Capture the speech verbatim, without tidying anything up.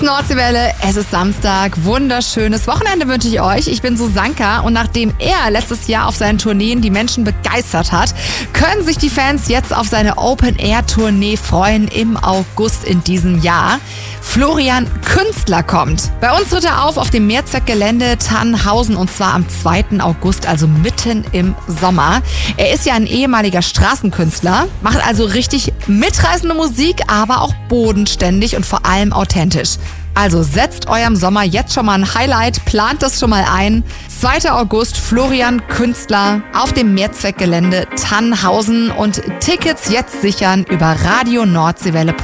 Nordseewelle, es ist Samstag, wunderschönes Wochenende wünsche ich euch. Ich bin Susanka und nachdem er letztes Jahr auf seinen Tourneen die Menschen begeistert hat, können sich die Fans jetzt auf seine Open-Air-Tournee freuen im August in diesem Jahr. Florian Künstler kommt. Bei uns tritt er auf auf dem Mehrzweckgelände Tannhausen und zwar am zweiten August, also mitten im Sommer. Er ist ja ein ehemaliger Straßenkünstler, macht also richtig mitreißende Musik, aber auch bodenständig und vor allem authentisch. Also setzt eurem Sommer jetzt schon mal ein Highlight, plant das schon mal ein. zweiter August, Florian Künstler auf dem Mehrzweckgelände Tannhausen und Tickets jetzt sichern über radio nordseewelle.